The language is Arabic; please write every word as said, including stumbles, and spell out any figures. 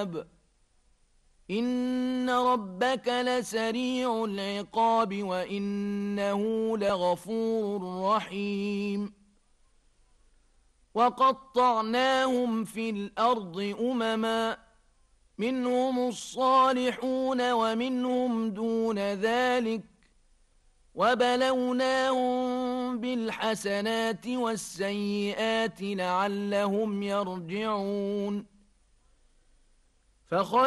العذاب إن ربك لسريع العقاب وإنه لغفور رحيم وقطعناهم في الأرض أمما منهم الصالحون ومنهم دون ذلك وبلوناهم بالحسنات والسيئات لعلهم يرجعون